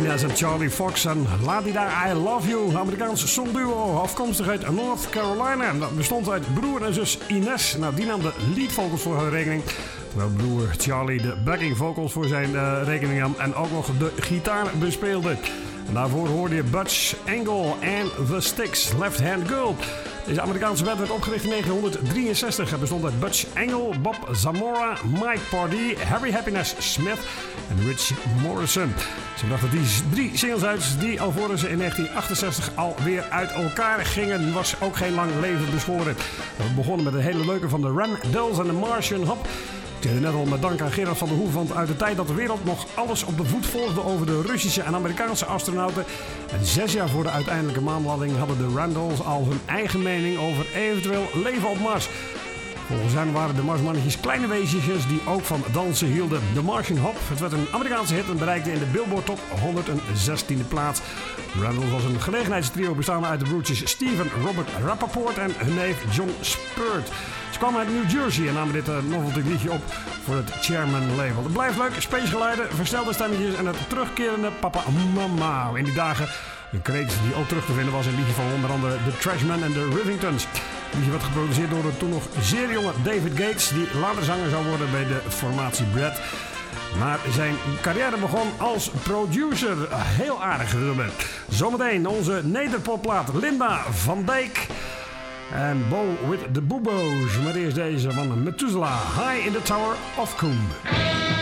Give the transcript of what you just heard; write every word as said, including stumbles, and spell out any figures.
Inez en Charlie Fox en Ladida I Love You, Amerikaans soulduo afkomstig uit North Carolina. Dat bestond uit broer en zus Inez. Nou, die nam de lead vocals voor haar rekening, terwijl broer Charlie de backing vocals voor zijn uh, rekening nam en ook nog de gitaar bespeelde. En daarvoor hoorde je Butch Engel en The Styx, Left Hand Girl. Deze Amerikaanse band werd opgericht in negentien drieënzestig. Het bestond uit Butch Engel, Bob Zamora, Mike Pardee, Harry Happiness Smith en Rich Morrison. Ze brachten die drie singles uit die alvorens ze in negentien achtenzestig alweer uit elkaar gingen. Was ook geen lang leven beschoren. We begonnen met een hele leuke van de Randalls en de Martian Hop. Ik zei net al met dank aan Gerard van der Hoeven, want uit de tijd dat de wereld nog alles op de voet volgde over de Russische en Amerikaanse astronauten. En zes jaar voor de uiteindelijke maanlanding hadden de Randalls al hun eigen mening over eventueel leven op Mars. Volgens hen waren de Marsmannetjes kleine wezentjes die ook van dansen hielden. The Martian Hop, het werd een Amerikaanse hit en bereikte in de Billboard Top honderdzestiende plaats. The Randalls was een gelegenheidstrio bestaande uit de broertjes Steven Robert Rappaport en hun neef John Spurt. Ze kwamen uit New Jersey en namen dit uh, novelty liedje op voor het Chairman label. Het blijft leuk, space geluiden, verstelde stemmetjes en het terugkerende Papa Mama. In die dagen een kreet die ook terug te vinden was in een liedje van onder andere The Trashmen en de Rivingtons. Het liedje werd geproduceerd door de toen nog zeer jonge David Gates, die later zanger zou worden bij de formatie Brad. Maar zijn carrière begon als producer. Heel aardig gedaan. Zometeen onze nederpopplaat Linda van Dijk en Bo with the Boobo's. Maar eerst deze van Methuselah, High in the Tower of Coombe.